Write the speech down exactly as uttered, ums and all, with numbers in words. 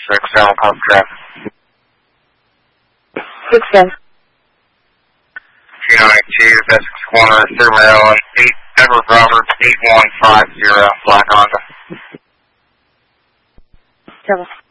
six, helicopter traffic. six ten. two ninety-two, Essex Corner, Sir Maryland, eight, Edward Roberts, eight one five zero, Black Honda. Trouble.